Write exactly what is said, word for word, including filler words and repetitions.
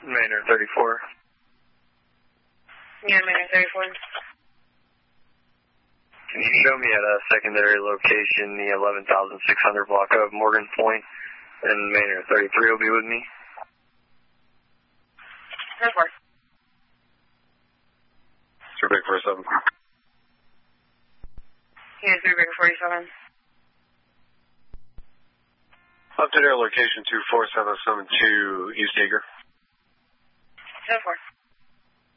Maynard thirty-four. Yeah, Maynard thirty-four. Can you show me at a secondary location the eleven thousand six hundred block of Morgan Point, and Maynard thirty-three will be with me? ten four. three Big forty-seven. Yeah, three Big forty-seven. Update our location to four seven seven two East Eager. ten four.